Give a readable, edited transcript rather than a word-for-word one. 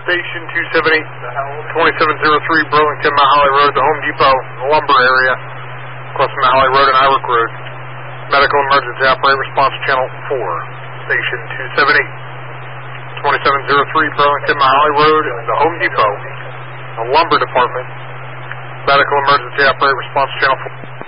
Station 278, 2703 Burlington, Mount Holly Road, the Home Depot, the lumber area, across Mount Holly Road and Irick Road. Medical emergency operator response channel 4, Station 278, 2703 Burlington, Mount Holly Road, the Home Depot, the lumber department. Medical emergency operator response channel 4.